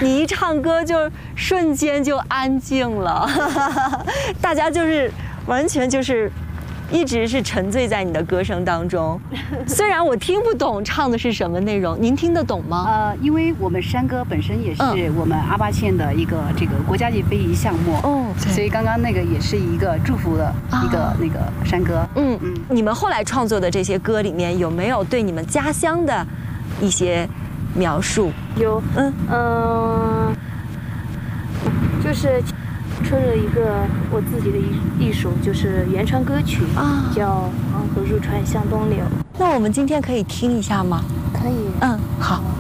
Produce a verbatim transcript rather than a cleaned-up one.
你一唱歌就瞬间就安静了，大家就是完全就是一直是沉醉在你的歌声当中。虽然我听不懂唱的是什么内容，您听得懂吗？ 呃，因为我们山歌本身也是我们阿坝县的一个这个国家级非遗项目，哦，所以刚刚那个也是一个祝福的一个、啊、那个山歌。嗯嗯， 你们后来创作的这些歌里面有没有对你们家乡的一些描述？ 有，嗯嗯、呃，就是出了一个我自己的一一首就是原创歌曲啊，叫《黄河入川向东流》。 那我们今天可以听一下吗？ 可以。 嗯，好。